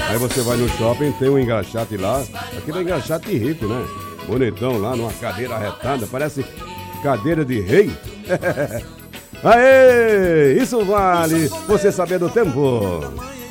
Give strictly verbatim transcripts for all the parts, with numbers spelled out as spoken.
Aí você vai no shopping, tem um engraxate lá, aquele é engraxate rico, né? Bonitão lá, numa cadeira arretada, parece cadeira de rei. Aê, isso vale você saber do tempo.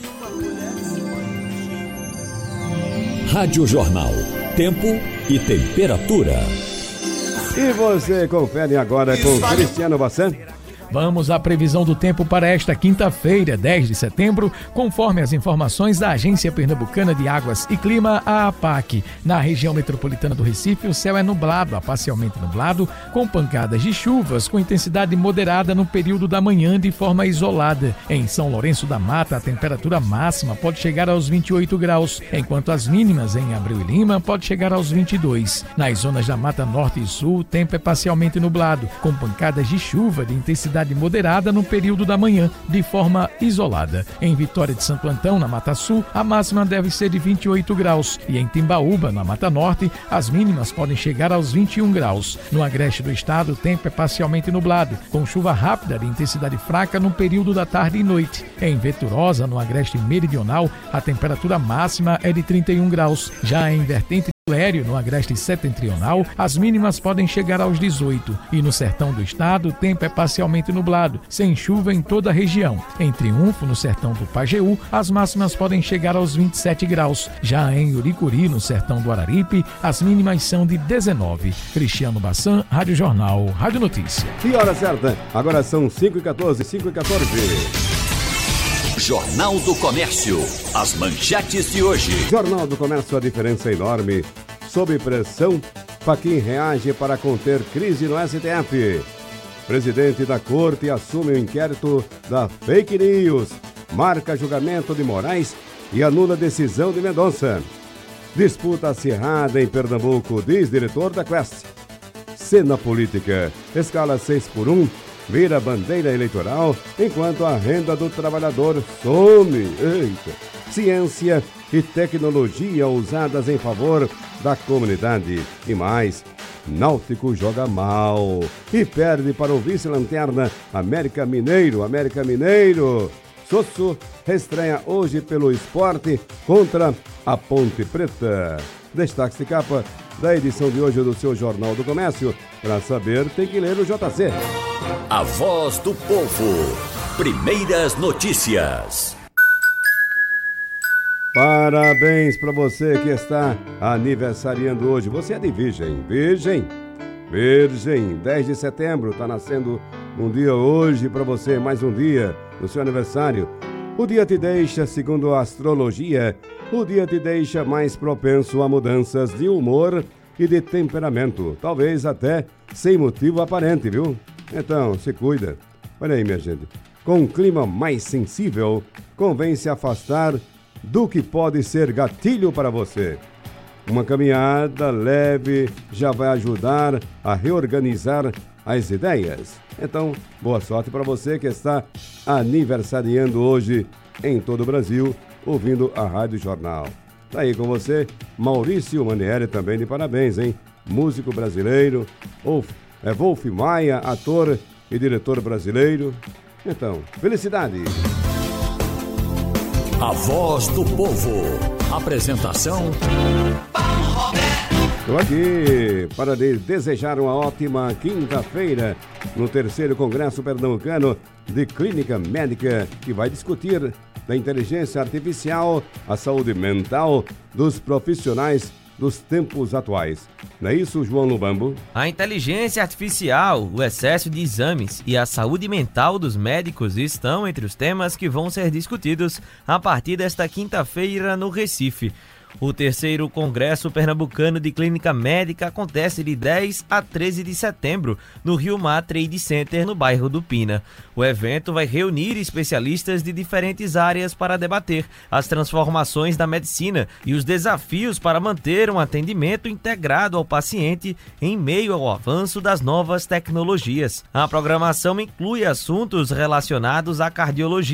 Rádio Jornal, tempo e temperatura. E você confere agora com Cristiano Bassan. Vamos à previsão do tempo para esta quinta-feira, dez de setembro, conforme as informações da Agência Pernambucana de Águas e Clima, a APAC. Na região metropolitana do Recife, o céu é nublado, a parcialmente nublado, com pancadas de chuvas com intensidade moderada no período da manhã de forma isolada. Em São Lourenço da Mata, a temperatura máxima pode chegar aos vinte e oito graus, enquanto as mínimas em Abreu e Lima pode chegar aos vinte e dois. Nas zonas da Mata Norte e Sul, o tempo é parcialmente nublado, com pancadas de chuva de intensidade moderada no período da manhã, de forma isolada. Em Vitória de Santo Antão, na Mata Sul, a máxima deve ser de vinte e oito graus e em Timbaúba, na Mata Norte, as mínimas podem chegar aos vinte e um graus. No agreste do estado, o tempo é parcialmente nublado, com chuva rápida de intensidade fraca no período da tarde e noite. Em Veturosa, no agreste meridional, a temperatura máxima é de trinta e um graus. Já em Vertente Lério, no agreste setentrional, as mínimas podem chegar aos dezoito. E no sertão do estado, o tempo é parcialmente nublado, sem chuva em toda a região. Em Triunfo, no sertão do Pajeú, as máximas podem chegar aos vinte e sete graus. Já em Uricuri, no sertão do Araripe, as mínimas são de dezenove. Cristiano Bassan, Rádio Jornal, Rádio Notícia. E hora certa, agora são cinco e quatorze, cinco e quatorze. Jornal do Comércio, as manchetes de hoje. Jornal do Comércio, a diferença é enorme. Sob pressão, Fachin reage para conter crise no S T F. Presidente da Corte assume o inquérito da fake news, marca julgamento de Moraes e anula decisão de Mendonça. Disputa acirrada em Pernambuco, diz diretor da Quest. Cena política, escala seis por um, vira bandeira eleitoral, enquanto a renda do trabalhador some. Eita. Ciência e tecnologia usadas em favor da comunidade. E mais, Náutico joga mal e perde para o vice-lanterna América Mineiro. América Mineiro. Sosso reestreia hoje pelo Esporte contra a Ponte Preta. Destaque de capa da edição de hoje do seu Jornal do Comércio. Para saber, tem que ler o J C. A voz do povo. Primeiras notícias. Parabéns para você que está aniversariando hoje. Você é de Virgem. Virgem. Virgem. dez de setembro. Está nascendo um dia hoje para você. Mais um dia no seu aniversário. O dia te deixa, segundo a astrologia, o dia te deixa mais propenso a mudanças de humor e de temperamento. Talvez até sem motivo aparente, viu? Então, se cuida. Olha aí, minha gente. Com um clima mais sensível, convém se afastar do que pode ser gatilho para você. Uma caminhada leve já vai ajudar a reorganizar as ideias. Então, boa sorte para você que está aniversariando hoje em todo o Brasil, ouvindo a Rádio Jornal. Tá aí com você, Maurício Manieri, também de parabéns, hein? Músico brasileiro, Wolf, é Wolf Maia, ator e diretor brasileiro. Então, felicidade! A voz do povo. Apresentação Paulo Roberto. Estou aqui para lhe desejar uma ótima quinta-feira no terceiro Congresso Pernambucano de Clínica Médica, que vai discutir da inteligência artificial, a saúde mental dos profissionais dos tempos atuais. Não é isso, João Lubambo? A inteligência artificial, o excesso de exames e a saúde mental dos médicos estão entre os temas que vão ser discutidos a partir desta quinta-feira no Recife. O terceiro Congresso Pernambucano de Clínica Médica acontece de dez a treze de setembro no Rio Mar Trade Center, no bairro do Pina. O evento vai reunir especialistas de diferentes áreas para debater as transformações da medicina e os desafios para manter um atendimento integrado ao paciente em meio ao avanço das novas tecnologias. A programação inclui assuntos relacionados à cardiologia,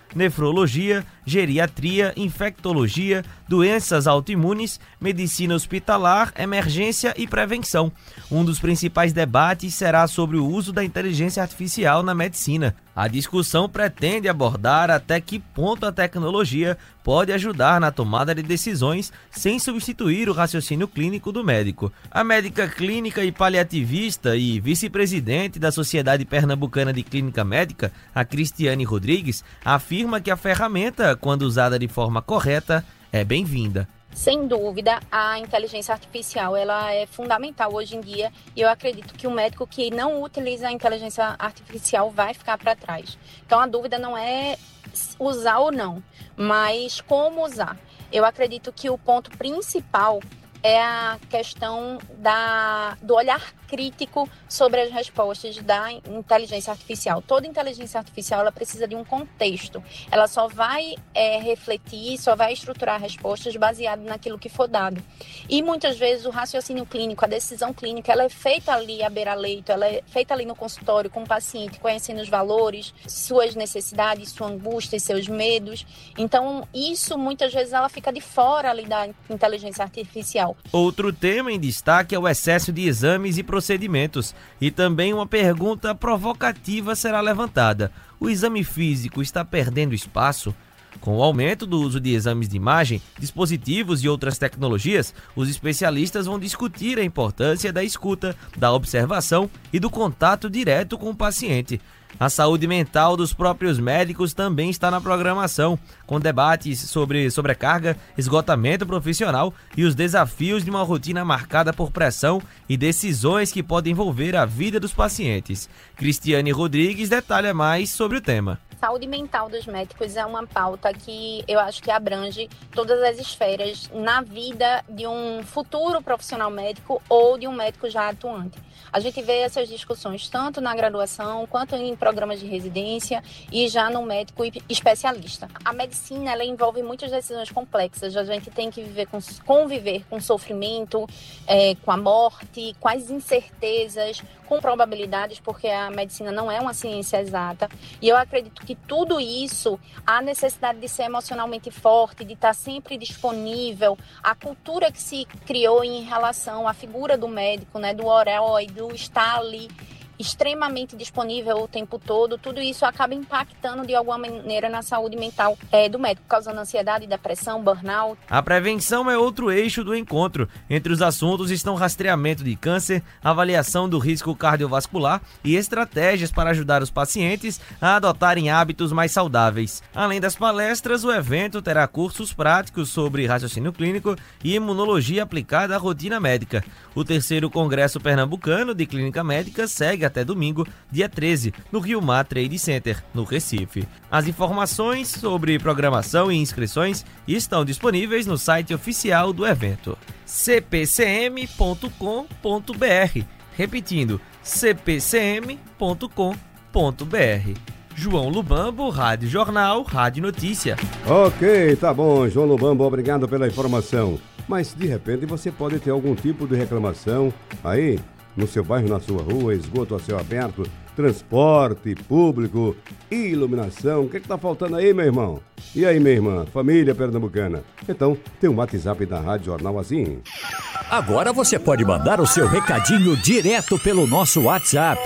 nefrologia, geriatria, infectologia, doenças autoimunes, medicina hospitalar, emergência e prevenção. Um dos principais debates será sobre o uso da inteligência artificial na medicina. A discussão pretende abordar até que ponto a tecnologia pode ajudar na tomada de decisões sem substituir o raciocínio clínico do médico. A médica clínica e paliativista e vice-presidente da Sociedade Pernambucana de Clínica Médica, a Cristiane Rodrigues, afirma que a ferramenta, quando usada de forma correta, é bem-vinda. Sem dúvida, a inteligência artificial ela é fundamental hoje em dia e eu acredito que o médico que não utiliza a inteligência artificial vai ficar para trás. Então a dúvida não é usar ou não, mas como usar. Eu acredito que o ponto principal é a questão da, do olhar crítico sobre as respostas da inteligência artificial. Toda inteligência artificial ela precisa de um contexto. Ela só vai é, refletir, só vai estruturar respostas baseado naquilo que for dado. E muitas vezes o raciocínio clínico, a decisão clínica, ela é feita ali à beira-leito, ela é feita ali no consultório com o paciente, conhecendo os valores, suas necessidades, sua angústia e seus medos. Então, isso muitas vezes ela fica de fora ali da inteligência artificial. Outro tema em destaque é o excesso de exames e procedimentos. E também uma pergunta provocativa será levantada. O exame físico está perdendo espaço? Com o aumento do uso de exames de imagem, dispositivos e outras tecnologias, os especialistas vão discutir a importância da escuta, da observação e do contato direto com o paciente. A saúde mental dos próprios médicos também está na programação, com debates sobre sobrecarga, esgotamento profissional e os desafios de uma rotina marcada por pressão e decisões que podem envolver a vida dos pacientes. Cristiane Rodrigues detalha mais sobre o tema. Saúde mental dos médicos é uma pauta que eu acho que abrange todas as esferas na vida de um futuro profissional médico ou de um médico já atuante. A gente vê essas discussões tanto na graduação quanto em programas de residência e já no médico especialista. A medicina ela envolve muitas decisões complexas. A gente tem que viver com, conviver com sofrimento, é, com a morte, com as incertezas, com probabilidades, porque a medicina não é uma ciência exata. E eu acredito que tudo isso, a necessidade de ser emocionalmente forte, de estar sempre disponível, a cultura que se criou em relação à figura do médico, né, do herói, do estar ali extremamente disponível o tempo todo, tudo isso acaba impactando de alguma maneira na saúde mental é, do médico, causando ansiedade, depressão, burnout. A prevenção é outro eixo do encontro. Entre os assuntos estão rastreamento de câncer, avaliação do risco cardiovascular e estratégias para ajudar os pacientes a adotarem hábitos mais saudáveis. Além das palestras, o evento terá cursos práticos sobre raciocínio clínico e imunologia aplicada à rotina médica. O terceiro Congresso Pernambucano de Clínica Médica segue até domingo, dia treze, no Rio Mar Trade Center, no Recife. As informações sobre programação e inscrições estão disponíveis no site oficial do evento, c p c m ponto com ponto b r. Repetindo, c p c m ponto com ponto b r. João Lubambo, Rádio Jornal, Rádio Notícia. Ok, tá bom, João Lubambo, obrigado pela informação. Mas, de repente, você pode ter algum tipo de reclamação aí no seu bairro, na sua rua, esgoto a céu aberto, transporte público, iluminação. O que está faltando aí, meu irmão? E aí, minha irmã? Família pernambucana. Então, tem um WhatsApp da Rádio Jornal assim. Agora você pode mandar o seu recadinho direto pelo nosso WhatsApp.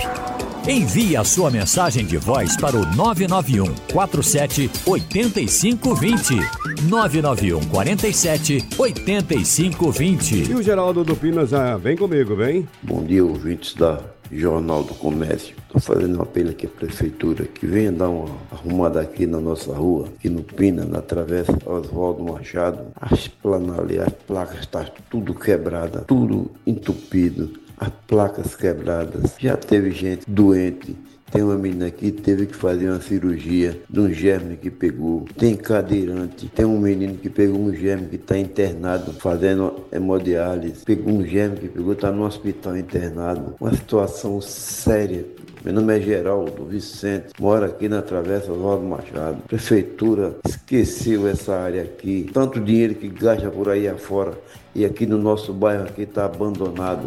Envie a sua mensagem de voz para o nove nove um quatro sete oito cinco dois zero. nove nove um quatro sete oito cinco dois zero. E o Geraldo do Pinas, ah, vem comigo, vem. Bom dia, ouvintes da Jornal do Comércio. Estou fazendo um apelo aqui à Prefeitura que venha dar uma arrumada aqui na nossa rua, aqui no Pina, na Travessa Oswaldo Machado. As planas ali, as placas estão tudo quebradas, tudo entupido. As placas quebradas, já teve gente doente, tem uma menina aqui que teve que fazer uma cirurgia de um germe que pegou, tem cadeirante, tem um menino que pegou um germe que está internado fazendo hemodiálise, pegou um germe que pegou, está no hospital internado, uma situação séria. Meu nome é Geraldo Vicente, moro aqui na Travessa Oswaldo Machado. A Prefeitura esqueceu essa área aqui, tanto dinheiro que gasta por aí afora e aqui no nosso bairro aqui está abandonado.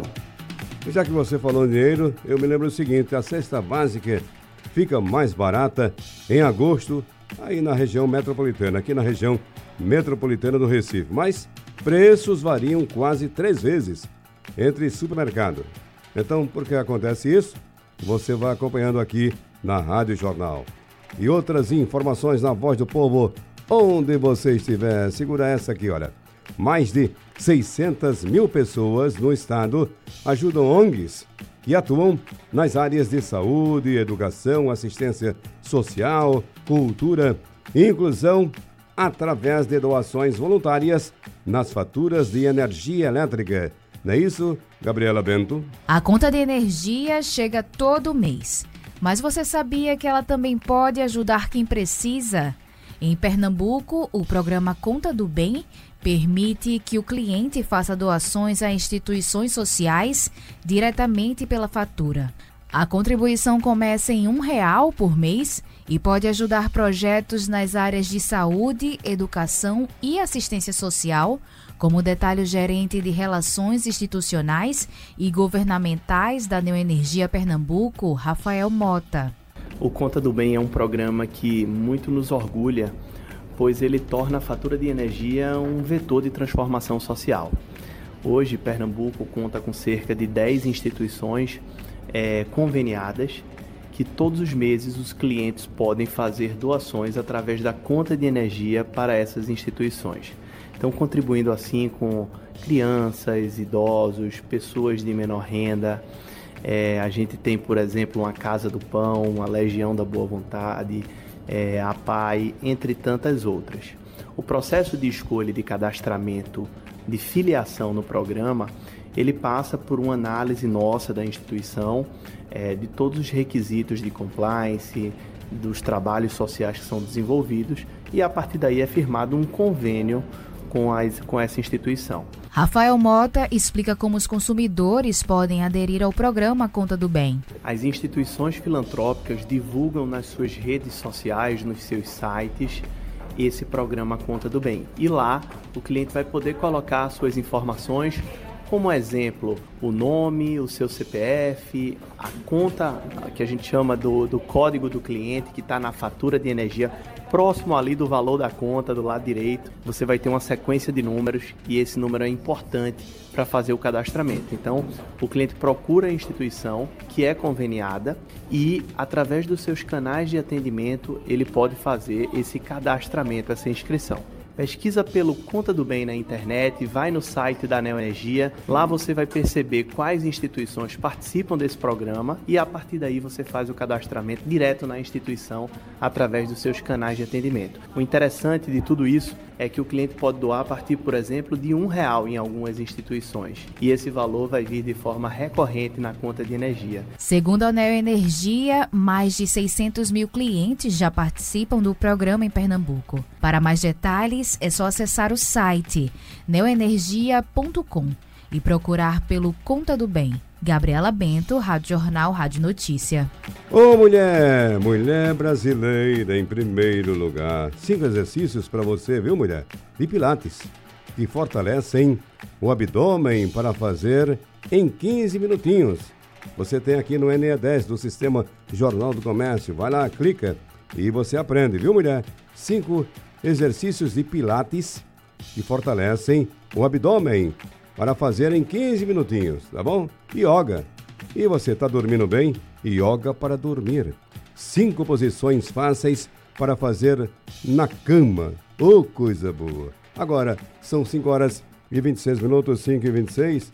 Já que você falou em dinheiro, eu me lembro o seguinte, a cesta básica fica mais barata em agosto aí na região metropolitana, aqui na região metropolitana do Recife. Mas preços variam quase três vezes entre supermercados. Então, por que acontece isso? Você vai acompanhando aqui na Rádio Jornal. E outras informações na Voz do Povo, onde você estiver. Segura essa aqui, olha. Mais de seiscentas mil pessoas no estado ajudam O N Gs que atuam nas áreas de saúde, educação, assistência social, cultura e inclusão através de doações voluntárias nas faturas de energia elétrica. Não é isso, Gabriela Bento? A conta de energia chega todo mês, mas você sabia que ela também pode ajudar quem precisa? Em Pernambuco, o programa Conta do Bem permite que o cliente faça doações a instituições sociais diretamente pela fatura. A contribuição começa em um real por mês e pode ajudar projetos nas áreas de saúde, educação e assistência social, como detalha o gerente de Relações Institucionais e Governamentais da Neoenergia Pernambuco, Rafael Mota. O Conta do Bem é um programa que muito nos orgulha, pois ele torna a fatura de energia um vetor de transformação social. Hoje, Pernambuco conta com cerca de dez instituições é, conveniadas, que todos os meses os clientes podem fazer doações através da conta de energia para essas instituições. Então, contribuindo assim com crianças, idosos, pessoas de menor renda. É, a gente tem, por exemplo, uma Casa do Pão, a Legião da Boa Vontade, é, a P A I, entre tantas outras. O processo de escolha de cadastramento de filiação no programa, ele passa por uma análise nossa da instituição, é, de todos os requisitos de compliance, dos trabalhos sociais que são desenvolvidos, e a partir daí é firmado um convênio com, as, com essa instituição. Rafael Mota explica como os consumidores podem aderir ao programa Conta do Bem. As instituições filantrópicas divulgam nas suas redes sociais, nos seus sites, esse programa Conta do Bem. E lá o cliente vai poder colocar suas informações, como exemplo, o nome, o seu C P F, a conta que a gente chama do, do código do cliente, que está na fatura de energia, próximo ali do valor da conta, do lado direito. Você vai ter uma sequência de números e esse número é importante para fazer o cadastramento. Então, o cliente procura a instituição que é conveniada e, através dos seus canais de atendimento, ele pode fazer esse cadastramento, essa inscrição. Pesquisa pelo Conta do Bem na internet, vai no site da Neoenergia, lá você vai perceber quais instituições participam desse programa e a partir daí você faz o cadastramento direto na instituição através dos seus canais de atendimento. O interessante de tudo isso é que o cliente pode doar a partir, por exemplo, de um real em algumas instituições e esse valor vai vir de forma recorrente na conta de energia. Segundo a Neoenergia, mais de seiscentos mil clientes já participam do programa em Pernambuco. Para mais detalhes, é só acessar o site neoenergia ponto com e procurar pelo Conta do Bem. Gabriela Bento, Rádio Jornal, Rádio Notícia. Ô mulher, mulher brasileira em primeiro lugar. Cinco exercícios para você, viu mulher? De Pilates, que fortalecem o abdômen para fazer em quinze minutinhos. Você tem aqui no N E dez do Sistema Jornal do Comércio. Vai lá, clica e você aprende, viu mulher? Cinco exercícios de Pilates que fortalecem o abdômen para fazer em quinze minutinhos, tá bom? Yoga. E você tá dormindo bem? Yoga para dormir. Cinco posições fáceis para fazer na cama. Oh, coisa boa. Agora, são cinco horas e vinte e seis minutos, cinco e vinte e seis.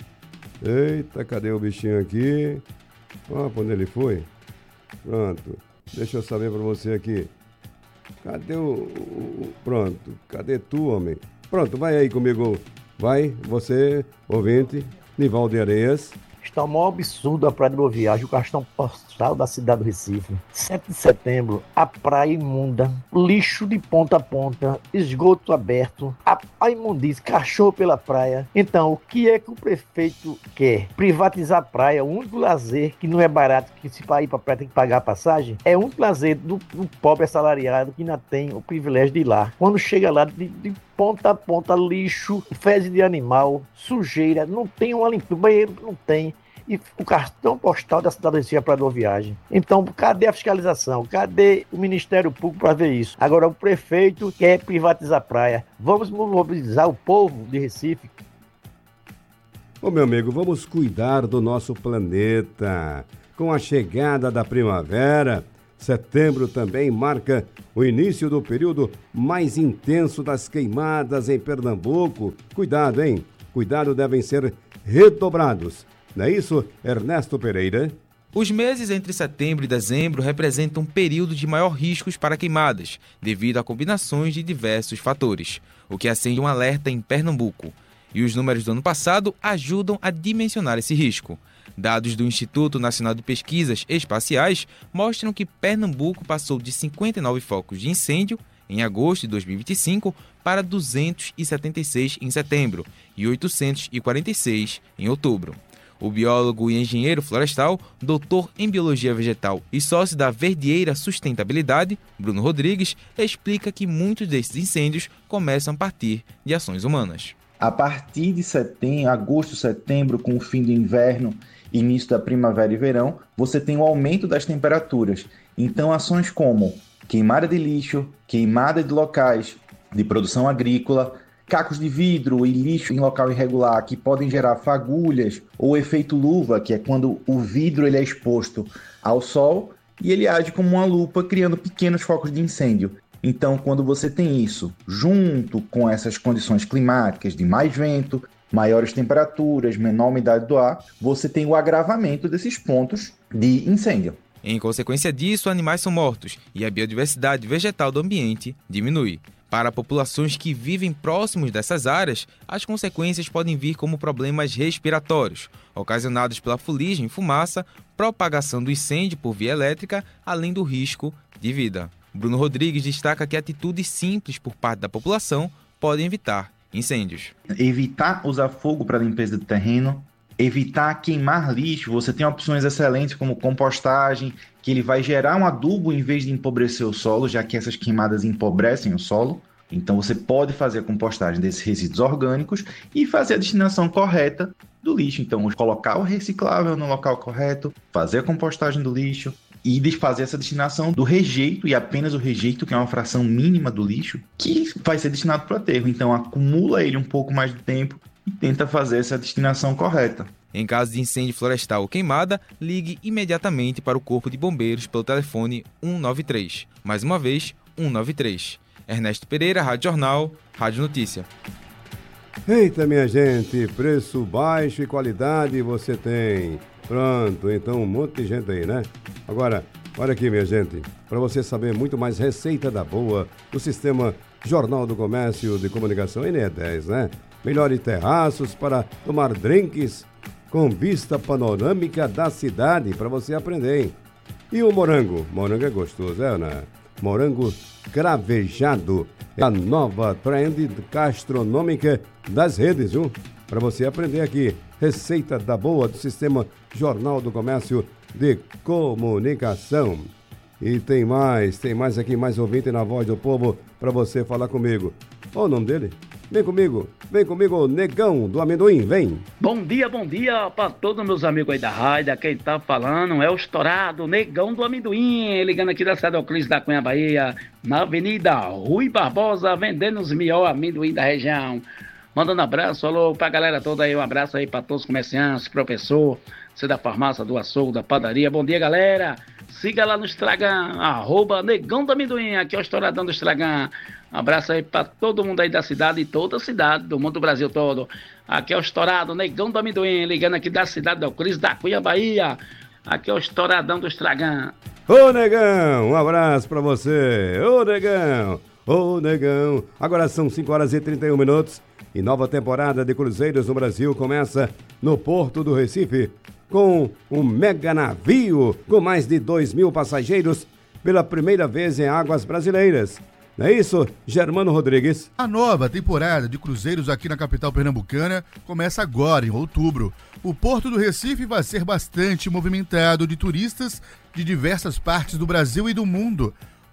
Eita, cadê o bichinho aqui? Ó, pra onde ele foi? Pronto. Deixa eu saber para você aqui. Cadê o, o... Pronto. Cadê tu, homem? Pronto, vai aí comigo. Vai, você, ouvinte, Nivaldo Areias. Está o maior absurdo a Praia de Boa Viagem, o cartão postal da cidade do Recife. sete de setembro, a praia imunda, lixo de ponta a ponta, esgoto aberto, a, a imundície, cachorro pela praia. Então, o que é que o prefeito quer? Privatizar a praia, o único lazer que não é barato, que se para ir para a praia tem que pagar a passagem, é o único lazer do, do pobre assalariado que ainda tem o privilégio de ir lá. Quando chega lá, de, de ponta a ponta, lixo, fezes de animal, sujeira, não tem uma limpeza, banheiro não tem. e o cartão postal da cidade do Recife para a viagem. Então, cadê a fiscalização? Cadê o Ministério Público para ver isso? Agora, o prefeito quer privatizar a praia. Vamos mobilizar o povo de Recife. Ô, meu amigo, vamos cuidar do nosso planeta. Com a chegada da primavera, setembro também marca o início do período mais intenso das queimadas em Pernambuco. Cuidado, hein? Cuidado devem ser redobrados. Não é isso, Ernesto Pereira? Os meses entre setembro e dezembro representam um período de maior riscos para queimadas, devido a combinações de diversos fatores, o que acende um alerta em Pernambuco. E os números do ano passado ajudam a dimensionar esse risco. Dados do Instituto Nacional de Pesquisas Espaciais mostram que Pernambuco passou de cinquenta e nove focos de incêndio em agosto de dois mil e vinte e cinco para duzentos e setenta e seis em setembro e oitocentos e quarenta e seis em outubro. O biólogo e engenheiro florestal, doutor em Biologia Vegetal e sócio da Verdieira Sustentabilidade, Bruno Rodrigues, explica que muitos desses incêndios começam a partir de ações humanas. A partir de setembro, agosto, setembro, com o fim do inverno, início da primavera e verão, você tem o aumento das temperaturas. Então, ações como queimada de lixo, queimada de locais de produção agrícola, cacos de vidro e lixo em local irregular que podem gerar fagulhas ou efeito luva, que é quando o vidro ele é exposto ao sol e ele age como uma lupa, criando pequenos focos de incêndio. Então, quando você tem isso, junto com essas condições climáticas de mais vento, maiores temperaturas, menor umidade do ar, você tem o agravamento desses pontos de incêndio. Em consequência disso, animais são mortos e a biodiversidade vegetal do ambiente diminui. Para populações que vivem próximos dessas áreas, as consequências podem vir como problemas respiratórios, ocasionados pela fuligem e fumaça, propagação do incêndio por via elétrica, além do risco de vida. Bruno Rodrigues destaca que atitudes simples por parte da população podem evitar incêndios. Evitar usar fogo para limpeza do terreno, evitar queimar lixo. Você tem opções excelentes como compostagem, que ele vai gerar um adubo em vez de empobrecer o solo, já que essas queimadas empobrecem o solo. Então você pode fazer a compostagem desses resíduos orgânicos e fazer a destinação correta do lixo. Então, colocar o reciclável no local correto, fazer a compostagem do lixo e fazer essa destinação do rejeito, e apenas o rejeito, que é uma fração mínima do lixo, que vai ser destinado para o aterro. Então, acumula ele um pouco mais de tempo e tenta fazer essa destinação correta. Em caso de incêndio florestal ou queimada, ligue imediatamente para o Corpo de Bombeiros pelo telefone um nove três. Mais uma vez, um nove três. Ernesto Pereira, Rádio Jornal, Rádio Notícia. Eita, minha gente, preço baixo e qualidade você tem. Pronto, então um monte de gente aí, né? Agora, olha aqui, minha gente, para você saber muito mais receita da boa do Sistema Jornal do Comércio de Comunicação N E dez, né? Melhores terraços para tomar drinks com vista panorâmica da cidade, para você aprender, hein? E o morango? Morango é gostoso, é, né? Morango cravejado é a nova trend gastronômica das redes, viu? Para você aprender aqui, receita da boa do Sistema Jornal do Comércio de Comunicação. E tem mais, tem mais aqui, mais ouvinte na voz do povo para você falar comigo. Olha o nome dele. Vem comigo, vem comigo, Negão do Amendoim, vem. Bom dia, bom dia para todos meus amigos aí da rádio. Quem tá falando é o estourado Negão do Amendoim, ligando aqui da cidade do Euclides da Cunha, Bahia, na Avenida Rui Barbosa, vendendo os melhores amendoim da região. Mandando um abraço, alô pra galera toda aí, um abraço aí pra todos os comerciantes, professor, você da farmácia, do açougue, da padaria. Bom dia, galera. Siga lá no Instagram, arroba Negão do Amendoim, aqui é o estouradão do Instagram. Um abraço aí pra todo mundo aí da cidade e toda a cidade, do mundo do Brasil todo. Aqui é o estourado Negão do Amendoim, ligando aqui da cidade do Euclides da Cunha, Bahia. Aqui é o estouradão do Instagram. Ô, Negão, um abraço pra você. Ô, Negão, ô, Negão. Agora são cinco horas e trinta e um minutos. E nova temporada de cruzeiros no Brasil começa no Porto do Recife com um mega navio com mais de dois mil passageiros pela primeira vez em águas brasileiras. Não é isso, Germano Rodrigues? A nova temporada de cruzeiros aqui na capital pernambucana começa agora, em outubro. O Porto do Recife vai ser bastante movimentado de turistas de diversas partes do Brasil e do mundo.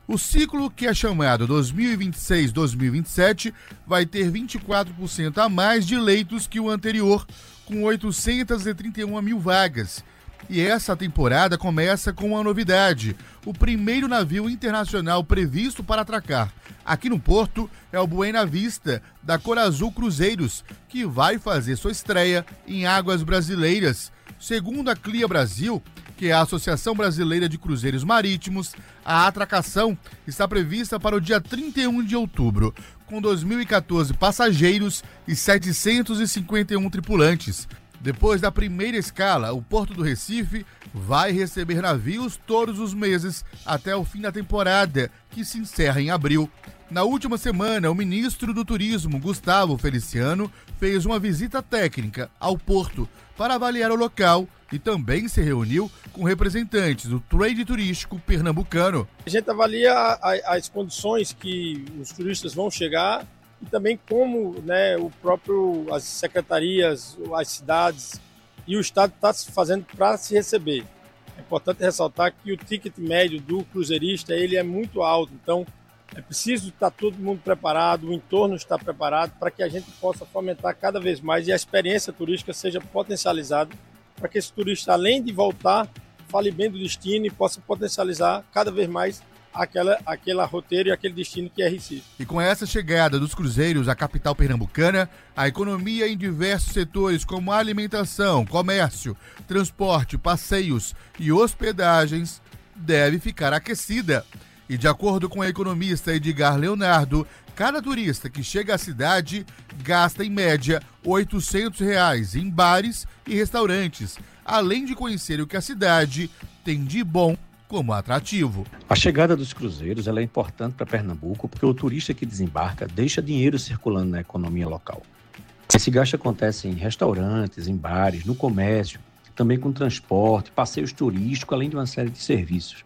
O ciclo, que é chamado dois mil e vinte e seis a dois mil e vinte e sete, vai ter vinte e quatro por cento a mais de leitos que o anterior, com oitocentas e trinta e uma mil vagas. E essa temporada começa com uma novidade. O primeiro navio internacional previsto para atracar aqui no porto é o Buena Vista, da Cor Azul Cruzeiros, que vai fazer sua estreia em águas brasileiras. Segundo a Clia Brasil, que é a Associação Brasileira de Cruzeiros Marítimos, a atracação está prevista para o dia trinta e um de outubro, com dois mil e quatorze passageiros e setecentos e cinquenta e um tripulantes. Depois da primeira escala, o Porto do Recife vai receber navios todos os meses até o fim da temporada, que se encerra em abril. Na última semana, o ministro do Turismo, Gustavo Feliciano, fez uma visita técnica ao porto para avaliar o local e também se reuniu com representantes do trade turístico pernambucano. A gente avalia as condições que os turistas vão chegar e também como, né, o próprio, as secretarias, as cidades e o Estado está se fazendo para se receber. É importante ressaltar que o ticket médio do cruzeirista ele é muito alto, então é preciso estar todo mundo preparado, o entorno está preparado para que a gente possa fomentar cada vez mais e a experiência turística seja potencializada para que esse turista, além de voltar, fale bem do destino e possa potencializar cada vez mais aquela, aquela roteiro e aquele destino que é Recife. E com essa chegada dos cruzeiros à capital pernambucana, a economia em diversos setores como alimentação, comércio, transporte, passeios e hospedagens deve ficar aquecida. E de acordo com o economista Edgar Leonardo, cada turista que chega à cidade gasta em média oitocentos reais em bares e restaurantes, além de conhecer o que a cidade tem de bom como atrativo. A chegada dos cruzeiros ela é importante para Pernambuco porque o turista que desembarca deixa dinheiro circulando na economia local. Esse gasto acontece em restaurantes, em bares, no comércio, também com transporte, passeios turísticos, além de uma série de serviços.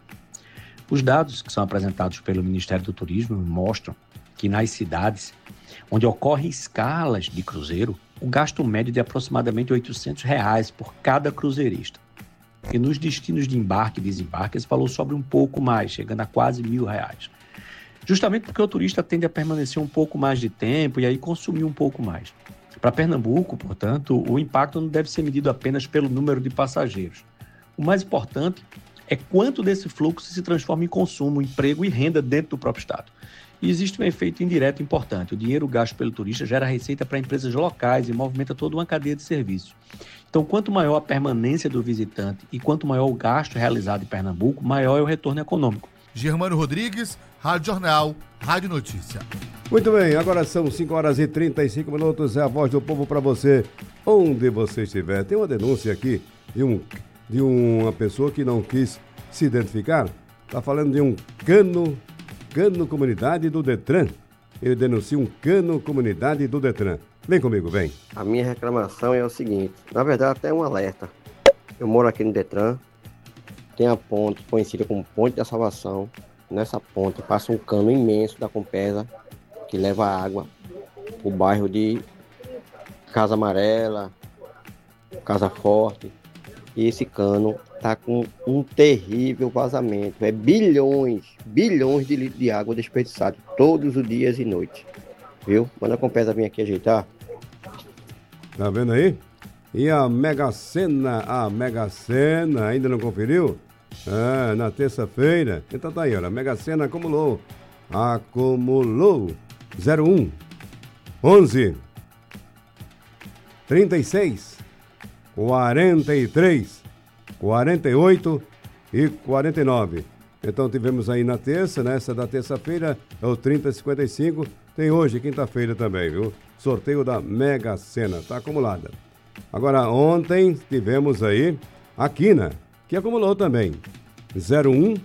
Os dados que são apresentados pelo Ministério do Turismo mostram que nas cidades onde ocorrem escalas de cruzeiro, o gasto médio é de aproximadamente oitocentos reais por cada cruzeirista. E nos destinos de embarque e desembarque, esse valor sobe um pouco mais, chegando a quase mil reais. Justamente porque o turista tende a permanecer um pouco mais de tempo e aí consumir um pouco mais. Para Pernambuco, portanto, o impacto não deve ser medido apenas pelo número de passageiros. O mais importante é quanto desse fluxo se transforma em consumo, emprego e renda dentro do próprio estado. E existe um efeito indireto importante. O dinheiro gasto pelo turista gera receita para empresas locais e movimenta toda uma cadeia de serviços. Então, quanto maior a permanência do visitante e quanto maior o gasto realizado em Pernambuco, maior é o retorno econômico. Germano Rodrigues, Rádio Jornal, Rádio Notícia. Muito bem, agora são cinco horas e trinta e cinco minutos, é a voz do povo para você, onde você estiver. Tem uma denúncia aqui de um... de uma pessoa que não quis se identificar, está falando de um cano, cano comunidade do Detran. Ele denuncia um cano comunidade do Detran. Vem comigo, vem. A minha reclamação é o seguinte, na verdade até um alerta. Eu moro aqui no Detran, tem a ponte conhecida como Ponte da Salvação. Nessa ponte passa um cano imenso da Compesa que leva água para o bairro de Casa Amarela, Casa Forte. E esse cano está com um terrível vazamento. É bilhões, bilhões de litros de água desperdiçados todos os dias e noites. Viu? Manda a Compesa vir aqui ajeitar. Tá vendo aí? E a Mega Sena, a Mega Sena, ainda não conferiu? É, na terça-feira. Então tá aí, olha, a Mega Sena acumulou. Acumulou. zero um, onze, trinta e seis, quarenta e três, quarenta e oito e quarenta e nove. Então tivemos aí na terça, nessa da terça-feira, é o trinta cinquenta e cinco. Tem hoje, quinta-feira também, viu? Sorteio da Mega Sena, tá acumulada. Agora, ontem tivemos aí a Quina, que acumulou também. zero um,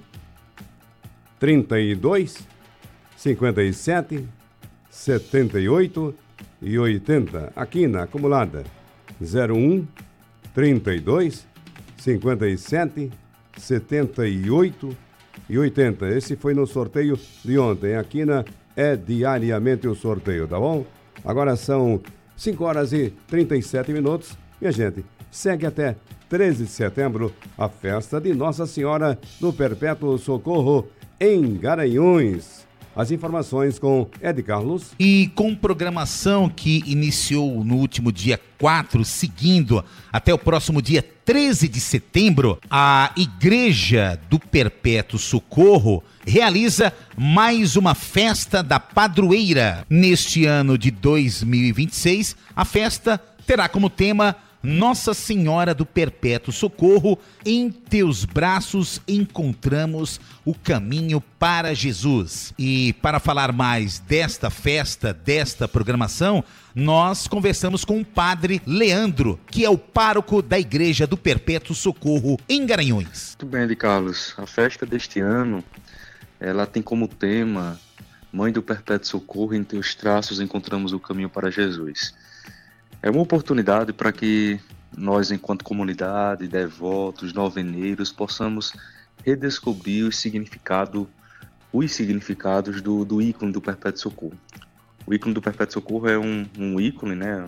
trinta e dois, cinquenta e sete, setenta e oito e oitenta. A Quina acumulada. zero um, trinta e dois, cinquenta e sete, setenta e oito e oitenta. Esse foi no sorteio de ontem. A Quina é diariamente o sorteio, tá bom? Agora são cinco horas e trinta e sete minutos. Minha gente, segue até treze de setembro a festa de Nossa Senhora do Perpétuo Socorro em Garanhuns. As informações com Ed Carlos. E com programação que iniciou no último dia quatro, seguindo até o próximo dia treze de setembro, a Igreja do Perpétuo Socorro realiza mais uma festa da padroeira. Neste ano de dois mil e vinte e seis, a festa terá como tema Nossa Senhora do Perpétuo Socorro, em teus braços encontramos o caminho para Jesus. E para falar mais desta festa, desta programação, nós conversamos com o padre Leandro, que é o pároco da Igreja do Perpétuo Socorro em Garanhuns. Muito bem, Ed Carlos. A festa deste ano, ela tem como tema Mãe do Perpétuo Socorro, em teus traços encontramos o caminho para Jesus. É uma oportunidade para que nós, enquanto comunidade, devotos, noveneiros, possamos redescobrir o significado, os significados do, do ícone do Perpétuo Socorro. O ícone do Perpétuo Socorro é um, um ícone, né,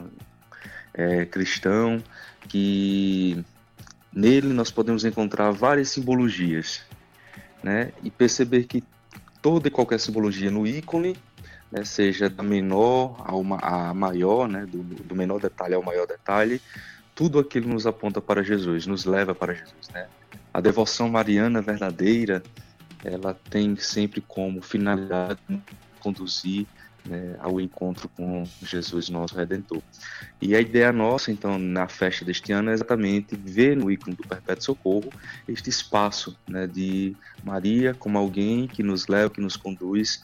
é, cristão, que nele nós podemos encontrar várias simbologias, né, e perceber que toda e qualquer simbologia no ícone, né, seja da menor ao ma- a maior, né, do, do menor detalhe ao maior detalhe, tudo aquilo nos aponta para Jesus, nos leva para Jesus, né? A devoção mariana verdadeira, ela tem sempre como finalidade conduzir, né, ao encontro com Jesus, nosso Redentor. E a ideia nossa, então, na festa deste ano é exatamente ver no ícone do Perpétuo Socorro este espaço, né, de Maria como alguém que nos leva, que nos conduz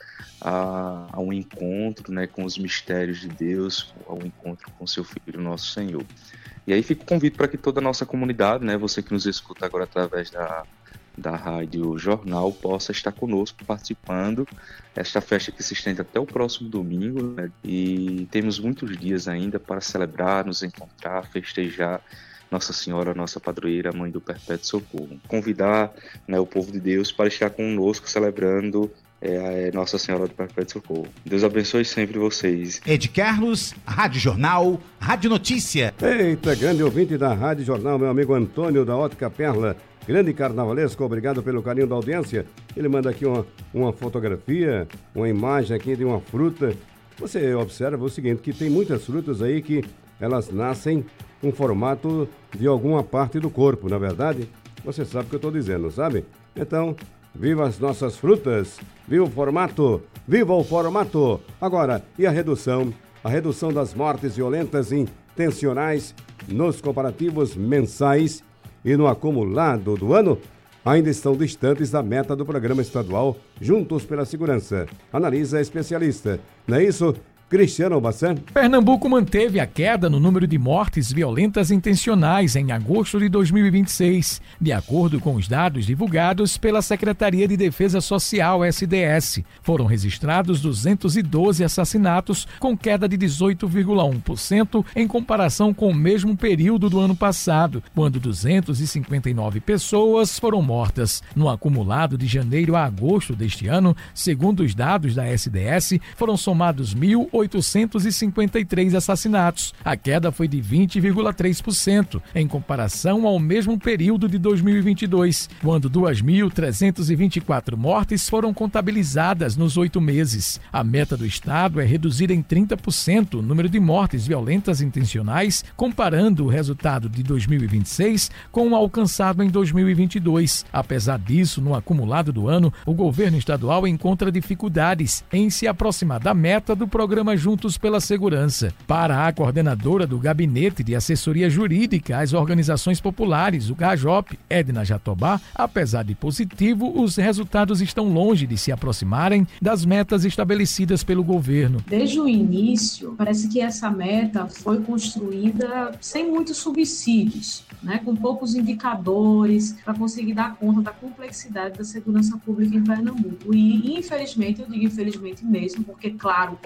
a, a um encontro, né, com os mistérios de Deus, ao encontro com seu Filho, nosso Senhor. E aí fica o convite para que toda a nossa comunidade, né, você que nos escuta agora através da da Rádio Jornal, possa estar conosco participando. Esta festa que se estende até o próximo domingo, né? E temos muitos dias ainda para celebrar, nos encontrar, festejar Nossa Senhora, nossa padroeira, Mãe do Perpétuo Socorro. Convidar, né, o povo de Deus para estar conosco celebrando é, Nossa Senhora do Perpétuo Socorro. Deus abençoe sempre vocês. Ed Carlos, Rádio Jornal, Rádio Notícia. Eita, grande ouvinte da Rádio Jornal, meu amigo Antônio da Ótica Perla. Grande carnavalesco, obrigado pelo carinho da audiência. Ele manda aqui uma, uma fotografia, uma imagem aqui de uma fruta. Você observa o seguinte, que tem muitas frutas aí que elas nascem com formato de alguma parte do corpo, na verdade? Você sabe o que eu estou dizendo, sabe? Então, viva as nossas frutas, viva o formato, viva o formato. Agora, e a redução? A redução das mortes violentas intencionais nos comparativos mensais e no acumulado do ano ainda estão distantes da meta do programa estadual Juntos pela Segurança. Analisa a especialista. Não é isso, Cristiano Bassan? Pernambuco manteve a queda no número de mortes violentas intencionais em agosto de dois mil e vinte e seis, de acordo com os dados divulgados pela Secretaria de Defesa Social, S D S. Foram registrados duzentos e doze assassinatos, com queda de dezoito vírgula um por cento em comparação com o mesmo período do ano passado, quando duzentas e cinquenta e nove pessoas foram mortas. No acumulado de janeiro a agosto deste ano, segundo os dados da S D S, foram somados mil oitocentos e cinquenta e três assassinatos. A queda foi de vinte vírgula três por cento em comparação ao mesmo período de dois mil e vinte e dois, quando duas mil trezentas e vinte e quatro mortes foram contabilizadas nos oito meses. A meta do Estado é reduzir em trinta por cento o número de mortes violentas intencionais, comparando o resultado de dois mil e vinte e seis com o alcançado em dois mil e vinte e dois. Apesar disso, no acumulado do ano, o governo estadual encontra dificuldades em se aproximar da meta do programa Juntos pela Segurança. Para a coordenadora do Gabinete de Assessoria Jurídica às Organizações Populares, o GAJOP, Edna Jatobá, apesar de positivo, os resultados estão longe de se aproximarem das metas estabelecidas pelo governo. Desde o início, parece que essa meta foi construída sem muitos subsídios, né, com poucos indicadores para conseguir dar conta da complexidade da segurança pública em Pernambuco. E, infelizmente, eu digo infelizmente mesmo, porque, claro, óbvio,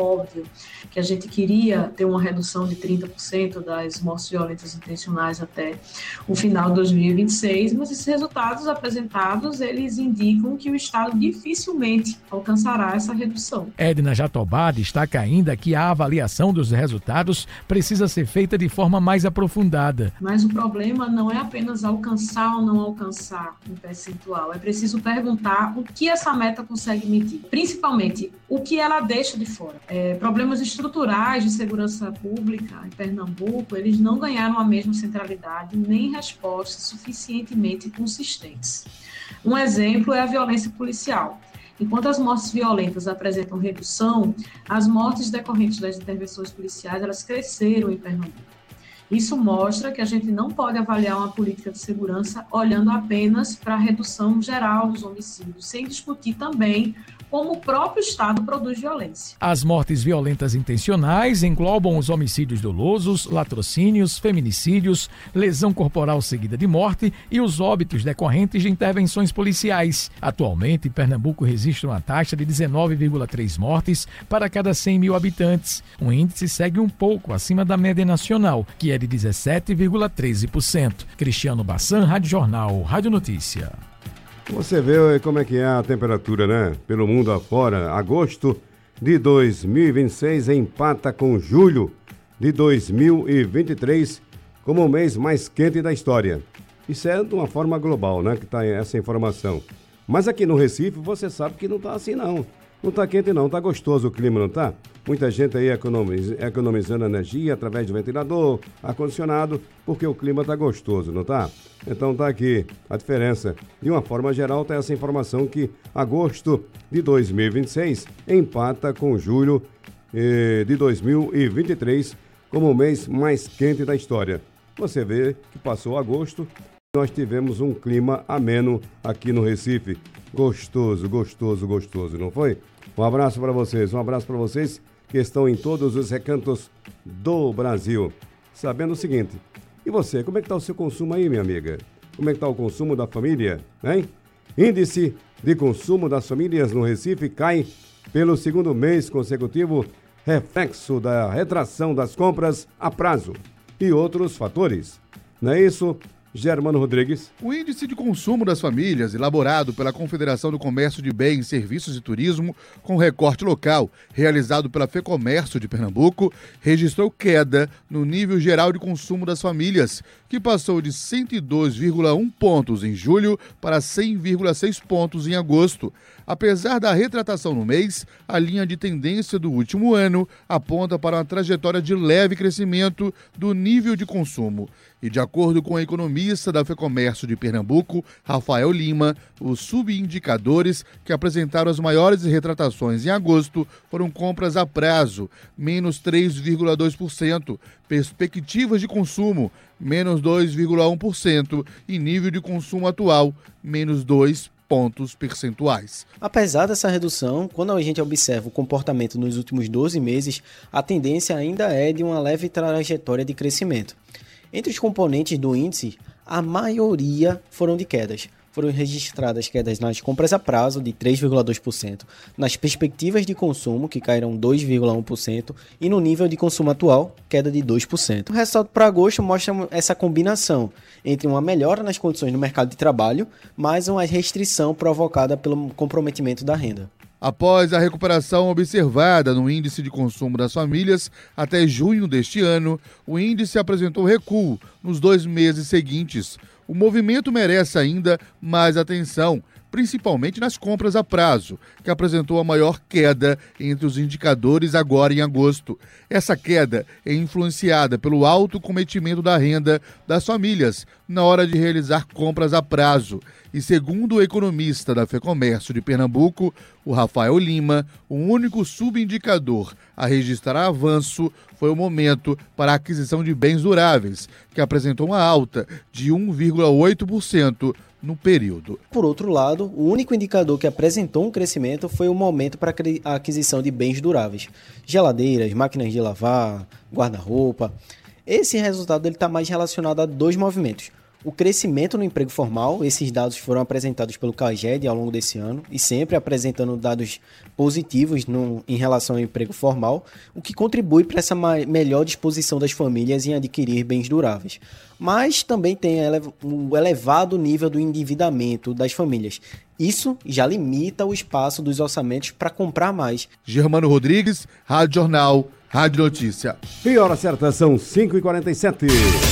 que a gente queria ter uma redução de trinta por cento das mortes violentas intencionais até o final de dois mil e vinte e seis, mas esses resultados apresentados, eles indicam que o Estado dificilmente alcançará essa redução. Edna Jatobá destaca ainda que a avaliação dos resultados precisa ser feita de forma mais aprofundada. Mas o problema não é apenas alcançar ou não alcançar um percentual, é preciso perguntar o que essa meta consegue medir, principalmente o que ela deixa de fora. É, problemas estruturais de segurança pública em Pernambuco, eles não ganharam a mesma centralidade nem respostas suficientemente consistentes. Um exemplo é a violência policial. Enquanto as mortes violentas apresentam redução, as mortes decorrentes das intervenções policiais, elas cresceram em Pernambuco. Isso mostra que a gente não pode avaliar uma política de segurança olhando apenas para a redução geral dos homicídios, sem discutir também como o próprio Estado produz violência. As mortes violentas intencionais englobam os homicídios dolosos, latrocínios, feminicídios, lesão corporal seguida de morte e os óbitos decorrentes de intervenções policiais. Atualmente, Pernambuco registra uma taxa de dezenove vírgula três mortes para cada cem mil habitantes. O índice segue um pouco acima da média nacional, que é de dezessete vírgula treze por cento. Cristiano Bassan, Rádio Jornal, Rádio Notícia. Você vê como é que é a temperatura, né? Pelo mundo afora, agosto de dois mil e vinte e seis empata com julho de dois mil e vinte e três como o mês mais quente da história. Isso é de uma forma global, né? Que tá essa informação. Mas aqui no Recife, você sabe que não tá assim, não. Não tá quente, não. Tá gostoso o clima, não tá? Muita gente aí economiz, economizando energia através de ventilador, ar-condicionado, porque o clima tá gostoso, não tá? Então tá aqui a diferença. De uma forma geral, tá essa informação que agosto de dois mil e vinte e seis empata com julho eh, de dois mil e vinte e três como o mês mais quente da história. Você vê que passou agosto, nós tivemos um clima ameno aqui no Recife. Gostoso, gostoso, gostoso, não foi? Um abraço para vocês, um abraço para vocês que estão em todos os recantos do Brasil. Sabendo o seguinte, e você, como é que está o seu consumo aí, minha amiga? Como é que está o consumo da família, hein? Índice de consumo das famílias no Recife cai pelo segundo mês consecutivo, reflexo da retração das compras a prazo e outros fatores. Não é isso, Germano Rodrigues? O índice de consumo das famílias, elaborado pela Confederação do Comércio de Bens, Serviços e Turismo, com recorte local, realizado pela FEComércio de Pernambuco, registrou queda no nível geral de consumo das famílias, que passou de cento e dois vírgula um pontos em julho para cem vírgula seis pontos em agosto. Apesar da retratação no mês, a linha de tendência do último ano aponta para uma trajetória de leve crescimento do nível de consumo. E de acordo com o economista da FEComércio de Pernambuco, Rafael Lima, os subindicadores que apresentaram as maiores retratações em agosto foram compras a prazo, menos três vírgula dois por cento, perspectivas de consumo, menos dois vírgula um por cento e nível de consumo atual, menos dois pontos percentuais. Apesar dessa redução, quando a gente observa o comportamento nos últimos doze meses, a tendência ainda é de uma leve trajetória de crescimento. Entre os componentes do índice, a maioria foram de quedas. Foram registradas quedas nas compras a prazo, de três vírgula dois por cento, nas perspectivas de consumo, que caíram dois vírgula um por cento, e no nível de consumo atual, queda de dois por cento. O resultado para agosto mostra essa combinação entre uma melhora nas condições no mercado de trabalho, mais uma restrição provocada pelo comprometimento da renda. Após a recuperação observada no índice de consumo das famílias, até junho deste ano, o índice apresentou recuo nos dois meses seguintes. O movimento merece ainda mais atenção, principalmente nas compras a prazo, que apresentou a maior queda entre os indicadores agora em agosto. Essa queda é influenciada pelo alto cometimento da renda das famílias na hora de realizar compras a prazo. E segundo o economista da FEComércio de Pernambuco, o Rafael Lima, o único subindicador a registrar avanço foi o momento para a aquisição de bens duráveis, que apresentou uma alta de um vírgula oito por cento no período. Por outro lado, o único indicador que apresentou um crescimento foi o momento para a aquisição de bens duráveis. Geladeiras, máquinas de lavar, guarda-roupa. Esse resultado está mais relacionado a dois movimentos. o crescimento no emprego formal. Esses dados foram apresentados pelo CAGED ao longo desse ano e sempre apresentando dados positivos no, em relação ao emprego formal, o que contribui para essa ma- melhor disposição das famílias em adquirir bens duráveis. Mas também tem o elevado nível do endividamento das famílias. Isso já limita o espaço dos orçamentos para comprar mais. Germano Rodrigues, Rádio Jornal, Rádio Notícia. E hora certa, são cinco e quarenta e sete.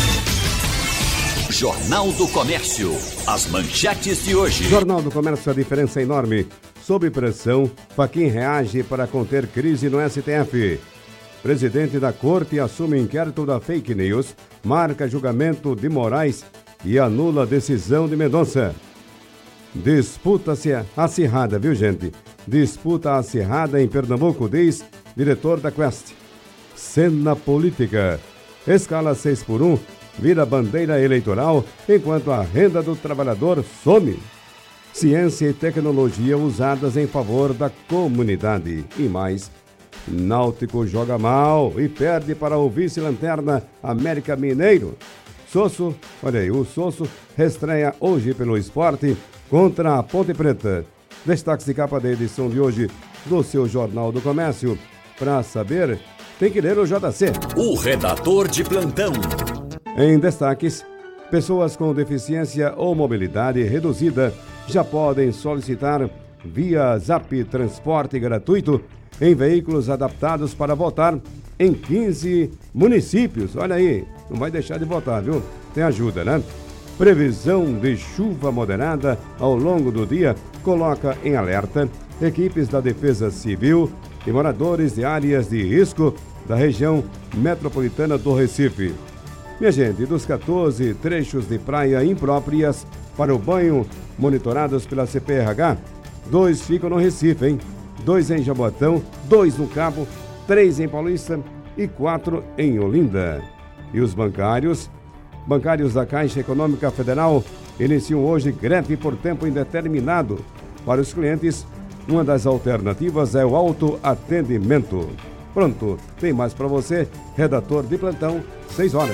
Jornal do Comércio. As manchetes de hoje. Jornal do Comércio, a diferença é enorme. Sob pressão, Fachin reage para conter crise no S T F. Presidente da Corte assume inquérito da fake news, marca julgamento de Moraes e anula decisão de Mendonça. Disputa-se acirrada, viu, gente? Disputa acirrada em Pernambuco, diz diretor da Quest. Cena política. Escala seis por um, vira bandeira eleitoral, enquanto a renda do trabalhador some. Ciência e tecnologia usadas em favor da comunidade. E mais, Náutico joga mal e perde para o vice-lanterna América Mineiro. Sosso, olha aí, o Sosso reestreia hoje pelo Esporte contra a Ponte Preta. Destaque de capa da edição de hoje do seu Jornal do Comércio. Para saber, tem que ler o J C. O redator de plantão. Em destaques, pessoas com deficiência ou mobilidade reduzida já podem solicitar via Zap transporte gratuito em veículos adaptados para votar em quinze municípios. Olha aí, não vai deixar de votar, viu? Tem ajuda, né? Previsão de chuva moderada ao longo do dia coloca em alerta equipes da Defesa Civil e moradores de áreas de risco da região metropolitana do Recife. Minha gente, dos catorze trechos de praia impróprias para o banho monitorados pela C P R H, dois ficam no Recife, hein? Dois em Jaboatão, dois no Cabo, três em Paulista e quatro em Olinda. E os bancários? Bancários da Caixa Econômica Federal iniciam hoje greve por tempo indeterminado. Para os clientes, uma das alternativas é o autoatendimento. Pronto, tem mais para você, redator de plantão, seis horas.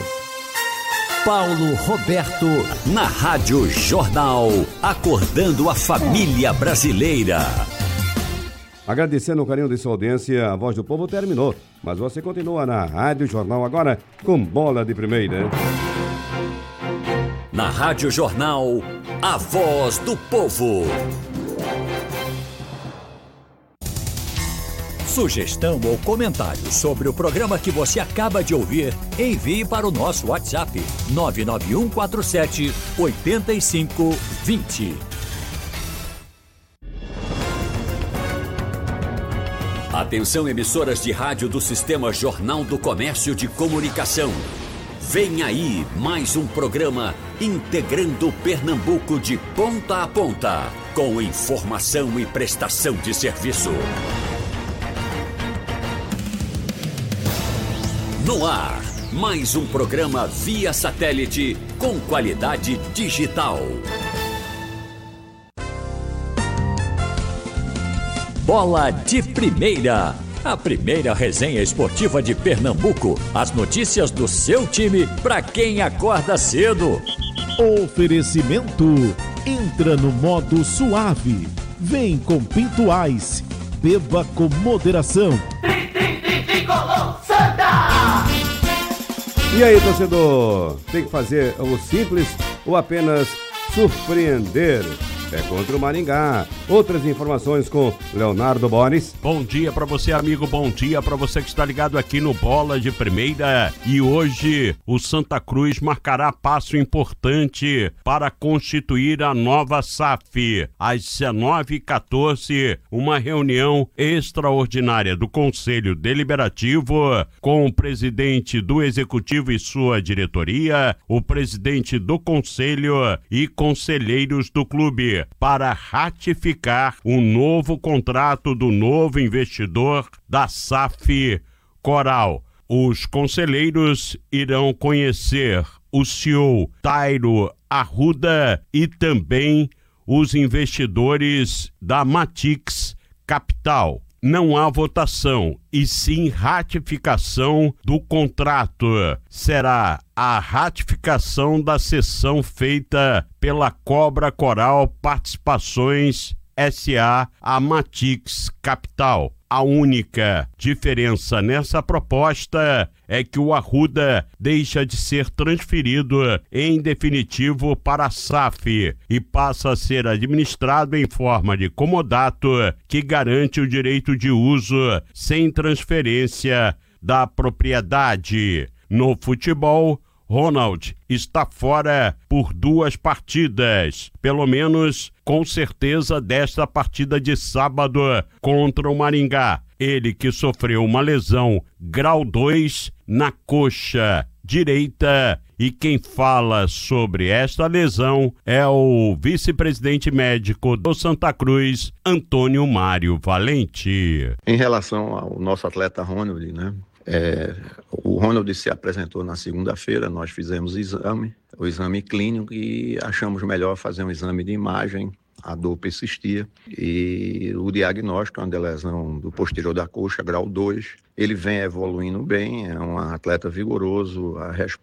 Paulo Roberto, na Rádio Jornal, acordando a família brasileira. Agradecendo o carinho de sua audiência, a Voz do Povo terminou, mas você continua na Rádio Jornal agora com Bola de Primeira. Na Rádio Jornal, a Voz do Povo. Sugestão ou comentário sobre o programa que você acaba de ouvir, envie para o nosso WhatsApp nove nove um quatro sete oito cinco dois zero. Atenção, emissoras de rádio do Sistema Jornal do Comércio de Comunicação. Vem aí mais um programa integrando Pernambuco de ponta a ponta, com informação e prestação de serviço. No ar, mais um programa via satélite com qualidade digital. Bola de Primeira, a primeira resenha esportiva de Pernambuco. As notícias do seu time para quem acorda cedo. Oferecimento, entra no modo suave. Vem com Pinto Ice, beba com moderação. E aí, torcedor, tem que fazer o simples ou apenas surpreender? É contra o Maringá. Outras informações com Leonardo Boris. Bom dia para você, amigo. Bom dia para você que está ligado aqui no Bola de Primeira. E hoje o Santa Cruz marcará passo importante para constituir a nova S A F. Às dezenove e quatorze, uma reunião extraordinária do Conselho Deliberativo com o presidente do Executivo e sua diretoria, o presidente do Conselho e conselheiros do clube, para ratificar o novo contrato do novo investidor da S A F Coral. Os conselheiros irão conhecer o C E O Tairo Arruda e também os investidores da Matix Capital. não há votação, e sim ratificação do contrato. Será a ratificação da cessão feita pela Cobra Coral Participações S A a Matix Capital. A única diferença nessa proposta é que o Arruda deixa de ser transferido em definitivo para a S A F e passa a ser administrado em forma de comodato que garante o direito de uso sem transferência da propriedade. No futebol, Ronald está fora por duas partidas, pelo menos com certeza desta partida de sábado contra o Maringá. Ele que sofreu uma lesão grau dois na coxa direita, e quem fala sobre esta lesão é o vice-presidente médico do Santa Cruz, Antônio Mário Valente. Em relação ao nosso atleta Ronald, né? É, o Ronald se apresentou na segunda-feira, nós fizemos o exame, o exame clínico, e achamos melhor fazer um exame de imagem. A dor persistia e o diagnóstico é uma lesão do posterior da coxa, grau dois. Ele vem evoluindo bem, é um atleta vigoroso, a resposta